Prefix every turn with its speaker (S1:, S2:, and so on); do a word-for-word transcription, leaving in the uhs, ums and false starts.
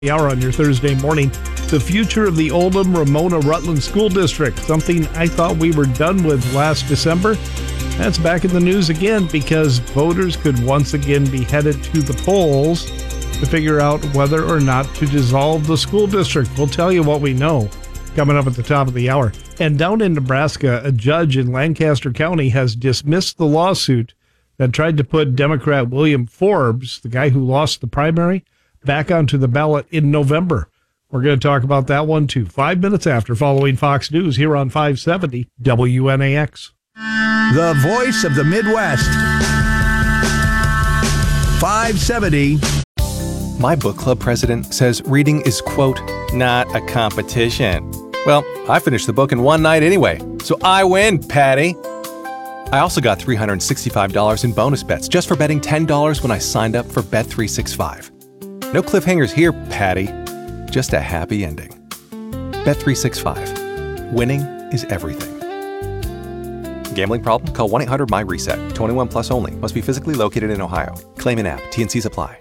S1: The hour on your Thursday morning. The future of the Oldham Ramona Rutland School District, something I thought we were done with last December. That's back in the news again because voters could once again be headed to the polls to figure out whether or not to dissolve the school district. We'll tell you what we know coming up at the top of the hour. And down in Nebraska, a judge in Lancaster County has dismissed the lawsuit that tried to put Democrat William Forbes, the guy who lost the primary, back onto the ballot in November. We're going to talk about that one too. Five minutes after, following Fox News here on five seventy W N A X.
S2: The voice of the Midwest. five seventy.
S3: My book club president says reading is, quote, not a competition. Well, I finished the book in one night anyway, so I win, Patty. I also got three hundred sixty-five dollars in bonus bets just for betting ten dollars when I signed up for Bet three sixty-five. No cliffhangers here, Patty. Just a happy ending. Bet three sixty-five. Winning is everything. Gambling problem? Call one eight hundred M Y RESET. twenty-one plus only. Must be physically located in Ohio. Claim in app. T and Cs apply.